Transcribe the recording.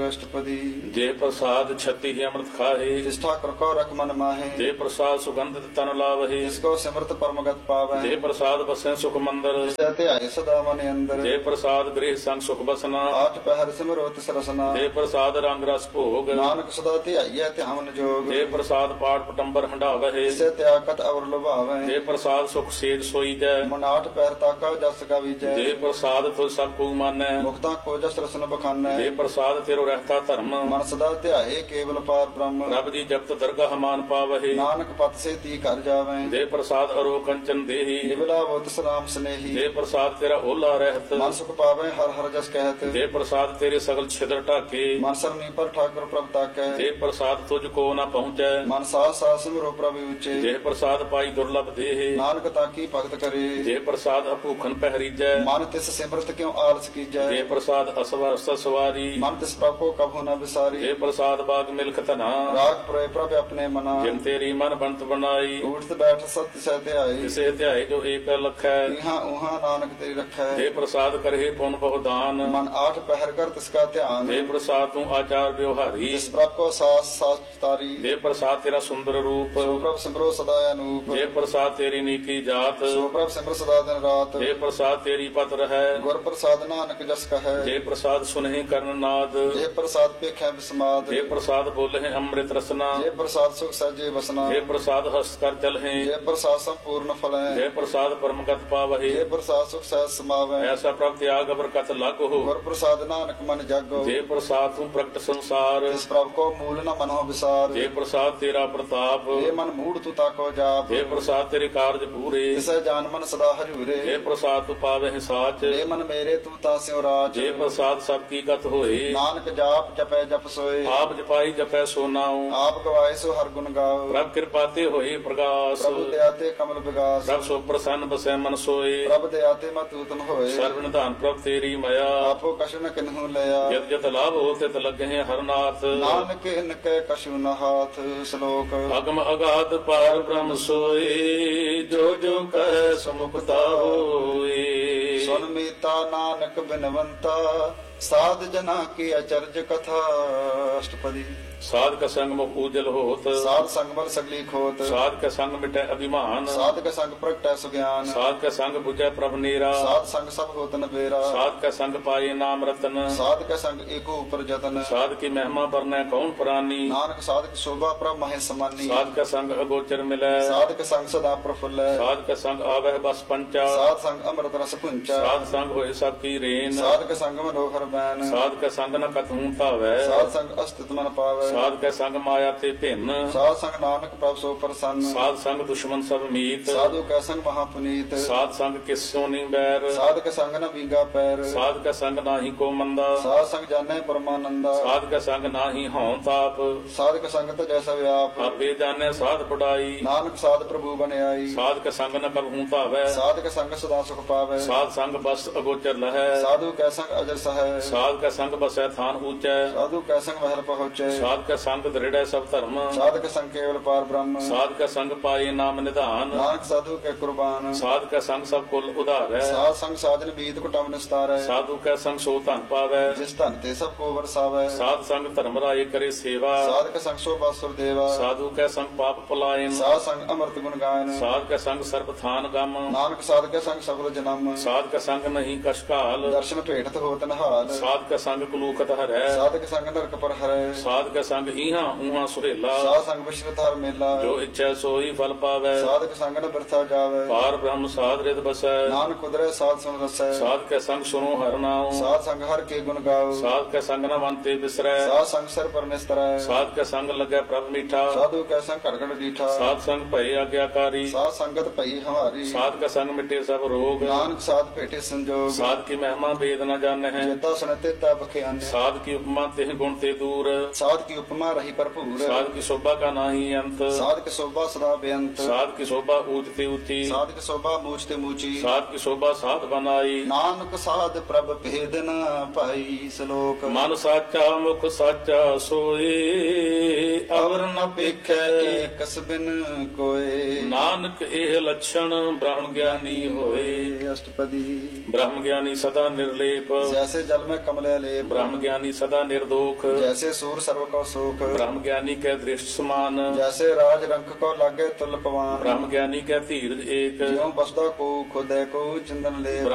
अष्टपदी। जे प्रसाद छत्ती ही अमृत खाहे, जिस ठाकुर को रख मन माहे, जे प्रसाद सुगंधित तन लावहे, जिसको सिमरत परमगत पावै, जे प्रसाद बसे सुख मंदिर, जिसे ध्याए सदा मन अंदर। जे प्रसाद गृह संग सुख बसना, आठ पहर सिमरो तिस रसना, जे प्रसाद रंग रस भोग, नानक सदा ध्याइयै ध्यान जोग। जे प्रसाद पाठ पटंबर हंडावहे, जिसे त्यागत अवर लुभावै, जे प्रसाद सुख सेज सोई जै, मन आठ पहर ताका जस का विजय। जे प्रसाद तुझ सब को मानै, मुक्ता को जस रसन बखानै, जे प्रसाद तेरो रहता धर्म, मन सदा ध्याए केवल पार ब्रह्म। रब जी जपत दरगाह मान पावहे, नानक पत से ती कर जावै, जे प्रसाद अरो कंचन देही, निबला वो तिस राम स्नेही। जे प्रसाद तेरा ओला रहत, मन सुख पावै हर हर जस कहत, जे प्रसाद तेरे सगल छिद्र ढाके, मन सरनी पर ठाकुर प्रभ ताकै। जे प्रसाद तुझ को न पहुँचै, मन सास सास सिमरो प्रभु उचे, जे प्रसाद पाई दुर्लभ देहे, नानक ताकी भगत करे। जे प्रसाद अभूखन पहरीजै, मन तिस सिमरत क्यों आलस कीजै, जे प्रसाद असवर सवारी, मन तिस प्रभु को कभू न बिसारी। जे प्रसाद बाग मिल्क तना, राग पुरे प्रभ अपने मना, जिन तेरी मन बनत बनाई, उठत बैठ सत्य सह ध्याई। जिसे ध्याय जो एक लखै, इहाँ उहाँ नानक तेरी रखै, जे प्रसाद करहे पुन बहुदान, मन आठ पहर कर तिसका ध्यान। जे प्रसाद तू आचार व्यवहारी, जिस प्रभ को सास सास तारी, जे प्रसाद तेरा सुंदर रूप, सो प्रभ सिमरो सदा अनूप। जे प्रसाद तेरी नीकी जात, सो प्रभ सिमर सदा दिन रात, जे प्रसाद तेरी पत रहै, गुर प्रसाद नानक जस कहे। जे प्रसाद सुनहि कर्ण नाद, जे प्रसाद पेखै विस्माद, जे प्रसाद बोलहि अमृत रसना, जे प्रसाद सुख सहजे बसना, जे प्रसाद हस्त कर चलहि, जे प्रसाद संपूर्ण फलै, जे प्रसाद परमगत पावहि, जे प्रसाद सुख सहज समावै। ऐसा प्रभ त्याग बरकत लागो, गुर प्रसाद नानक मन जागो, जे प्रसाद तू प्रगट संसार, जिस प्रभ को मूल न मनो विसार। जे प्रसाद तेरा प्रताप, जे मन मूढ़ तू ताको जाप, जे प्रसाद तेरे कारज पूरे, तिसै जान मन सदा हजूरे। जे प्रसाद तू पावहि साच, जे मन मेरे तू तास्यो राज, जे प्रसाद सब की गत होए, नानक जाप जपै जप सोए। आप जपाई जपै सो नाऊ, आप गवाए सो हर गुण गाओ, प्रभ कृपा ते होए प्रकाश, प्रभु दयाते कमल विगास। प्रभ सो प्रसन्न बसै मन सोए, प्रभ दयाते मत उत्तम होए, सर्व निधान प्रभ तेरी मया, आपो कछु न किन्हु लया। जत जत लाभ हो तित लगे हरनाथ, नानक इनके कछु न हाथ। श्लोक। अगम अगाध पार ब्रह्म सोए, जो जो कह सुमुखता होए। सुन मीता नानक बिनवंता, साध जना की अचर्ज कथा। अष्टपदी। साध का संग मुख उजल होत, साध संग बल सगली खोत, साध का संग मिटै अभिमान, साध का संग प्रगटै सुज्ञान, साध का संग बुझै प्रभ नीरा, साध संग सब होत न बेरा, साध का संग पाए नाम रतन, साध का संग एको ऊपर जतन, साध की महिमा बरनै कौन प्राणी, नानक साध की शोभा प्रभ महे समानी, साध का संग अगोचर मिलै, साध का संग सदा प्रफुल्ल, साध का संग आवह बस पंचा, साध संग अमृत रस पुंचा, साध संग होए सब की रेन, साध का संग मनोहर बैन, साध का संग न कतहूं पावै, साध संग अस्तित्व मन पावै, साध का संग माया ते भिन्न, साध संग नानक प्रभ सो प्रसन्न, साध संग दुश्मन सब मीत, साधु का संग महापुनीत, साध संग किस्सों नहीं बैर, साध का संग न बींगा पैर, साध का संग नाही को मंदा, साध संग जाने परमानंदा, साध का संग नाही हों ताप, साध का संग तो जैसा व्याप, आपे जाने साध पढ़ाई, नानक साध प्रभु बन आई, साध का संग न कबहूं पावै, साध का संग सदा सुख पावै, साध संग बस अगोचर लहै, साधु का संग अजर सहै, साध का संग बसै थान ऊंचै, साधु का संग महल पहुँचे, साध का संग दृढ़ सब धर्म, साध का संग केवल पार ब्रह्म, साध का संग पाए नाम निधान, नानक साधु के कुर्बान, साध का संग सब कुल उधार है, साध संग साधन बीत कुटम निस्तार है, साधु का संग सो धन पावै, जिस धन ते सब को बरसावै, साध संग धर्म राय करे सेवा, साध का संग सो बासुर देवा, साधु का संग पाप पलायन, साध संग अमृत गुण गायन, साध का संग सर्व थान गम, नानक साध का संग सगल जन्म, साध का संग नहीं कशकाल, दर्शन भेटत होत नहाल, साध का संग कुलूकत हरै, साध का संग नरक पर हरै, साध का संग इहां उहां सुहेला, साध संग विश्व हर मेला, जो इच्छा सोई फल पावै, साध का संग न बिरथा जावै, पार ब्रह्म साध रित बसै, नानक उदरै साध सुन रसै, साध का संग सुनो हर नाम, साध संग हर के गुण गाओ, साध का संग न मनते बिसरै, साध संग सर पर निस्तरै, साध का संग लगे प्रभ मीठा, साधु का संग घड़ डीठा, साध संग भय आज्ञाकारी, साध संगत पई हमारी, साध का संग मिटे सब रोग, नानक साध भेटे संजोग, साध की महिमा भेद न जाने हैं, जेता सुनते ता बख्यान, साध की उपमा तेह गुण ते दूर, साध की उपमा रही भरपूर, साध की शोभा का नाही अंत, साध की शोभा सदा बेअंत, साध की शोभा ऊंचते ऊंची, साध की शोभा मूछते मूची, साध की शोभा साध बनाई, नानक साध प्रभ भेद न पाई। श्लोक। मन साचा मुख साचा सोए, अवर न पेखै एकस बिन कोय, नानक एह लक्षण ब्रह्म ज्ञानी होए। अष्टपदी। ब्रह्म ज्ञानी सदा निर्लेप, जैसे जल जल में कमले लेप ब्रह्म ज्ञानी सदा निर्दोख जैसे सूर सर्व को सुख ब्रह्म ज्ञानी कै दृष्ट समान जैसे राज रंक को लागे तुल पवान ब्रह्म ज्ञानी कै धीरज एक ज्यों बसदा को खुदे को चिंदन ले